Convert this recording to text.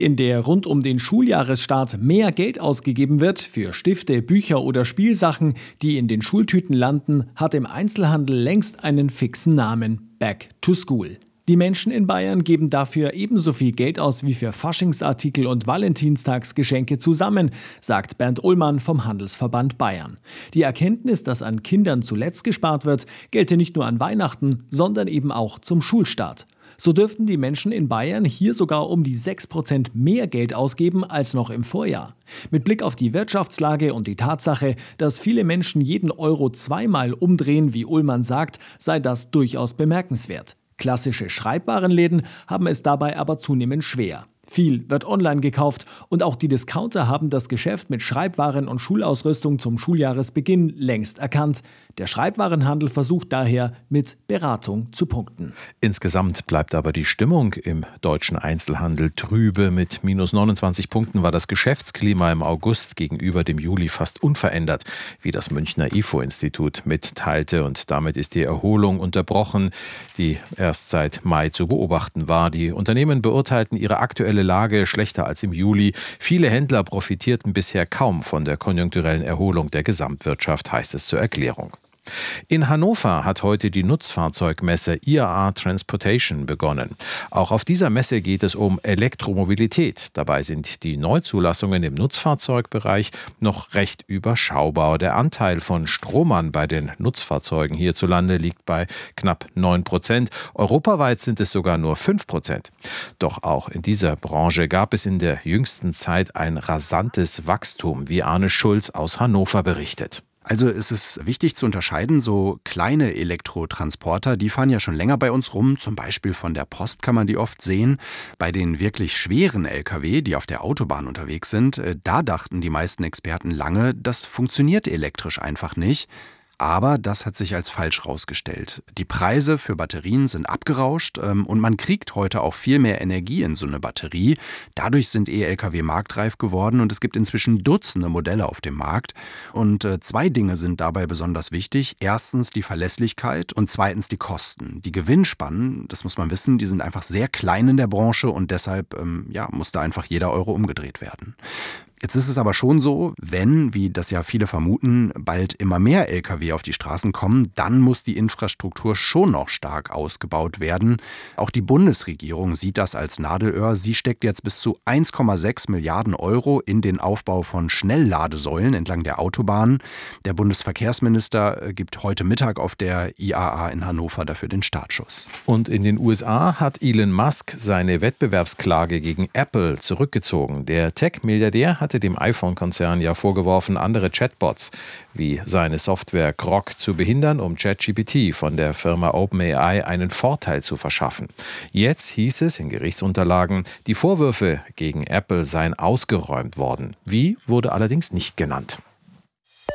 in der rund um den Schuljahresstart mehr Geld ausgegeben wird für Stifte, Bücher oder Spielsachen, die in den Schultüten landen, hat im Einzelhandel längst einen fixen Namen: Back to School. Die Menschen in Bayern geben dafür ebenso viel Geld aus wie für Faschingsartikel und Valentinstagsgeschenke zusammen, sagt Bernd Ullmann vom Handelsverband Bayern. Die Erkenntnis, dass an Kindern zuletzt gespart wird, gelte nicht nur an Weihnachten, sondern eben auch zum Schulstart. So dürften die Menschen in Bayern hier sogar um die 6% mehr Geld ausgeben als noch im Vorjahr. Mit Blick auf die Wirtschaftslage und die Tatsache, dass viele Menschen jeden Euro zweimal umdrehen, wie Ullmann sagt, sei das durchaus bemerkenswert. Klassische Schreibwarenläden haben es dabei aber zunehmend schwer. Viel wird online gekauft und auch die Discounter haben das Geschäft mit Schreibwaren und Schulausrüstung zum Schuljahresbeginn längst erkannt. Der Schreibwarenhandel versucht daher, mit Beratung zu punkten. Insgesamt bleibt aber die Stimmung im deutschen Einzelhandel trübe. Mit minus 29 Punkten war das Geschäftsklima im August gegenüber dem Juli fast unverändert, wie das Münchner IFO-Institut mitteilte. Und damit ist die Erholung unterbrochen, die erst seit Mai zu beobachten war. Die Unternehmen beurteilten ihre aktuelle Lage schlechter als im Juli. Viele Händler profitierten bisher kaum von der konjunkturellen Erholung der Gesamtwirtschaft, heißt es zur Erklärung. In Hannover hat heute die Nutzfahrzeugmesse IAA Transportation begonnen. Auch auf dieser Messe geht es um Elektromobilität. Dabei sind die Neuzulassungen im Nutzfahrzeugbereich noch recht überschaubar. Der Anteil von Stromern bei den Nutzfahrzeugen hierzulande liegt bei knapp 9%. Europaweit sind es sogar nur 5%. Doch auch in dieser Branche gab es in der jüngsten Zeit ein rasantes Wachstum, wie Arne Schulz aus Hannover berichtet. Also es ist wichtig zu unterscheiden, so kleine Elektrotransporter, die fahren ja schon länger bei uns rum, zum Beispiel von der Post kann man die oft sehen. Bei den wirklich schweren Lkw, die auf der Autobahn unterwegs sind, da dachten die meisten Experten lange, das funktioniert elektrisch einfach nicht. Aber das hat sich als falsch rausgestellt. Die Preise für Batterien sind abgerauscht und man kriegt heute auch viel mehr Energie in so eine Batterie. Dadurch sind E-Lkw marktreif geworden und es gibt inzwischen Dutzende Modelle auf dem Markt. Und zwei Dinge sind dabei besonders wichtig. Erstens die Verlässlichkeit und zweitens die Kosten. Die Gewinnspannen, das muss man wissen, die sind einfach sehr klein in der Branche und deshalb muss da einfach jeder Euro umgedreht werden. Jetzt ist es aber schon so, wenn, wie das ja viele vermuten, bald immer mehr Lkw auf die Straßen kommen, dann muss die Infrastruktur schon noch stark ausgebaut werden. Auch die Bundesregierung sieht das als Nadelöhr. Sie steckt jetzt bis zu 1,6 Milliarden Euro in den Aufbau von Schnellladesäulen entlang der Autobahnen. Der Bundesverkehrsminister gibt heute Mittag auf der IAA in Hannover dafür den Startschuss. Und in den USA hat Elon Musk seine Wettbewerbsklage gegen Apple zurückgezogen. Der Tech-Milliardär hatte dem iPhone-Konzern ja vorgeworfen, andere Chatbots wie seine Software Grok zu behindern, um ChatGPT von der Firma OpenAI einen Vorteil zu verschaffen. Jetzt hieß es in Gerichtsunterlagen, die Vorwürfe gegen Apple seien ausgeräumt worden. Wie, wurde allerdings nicht genannt.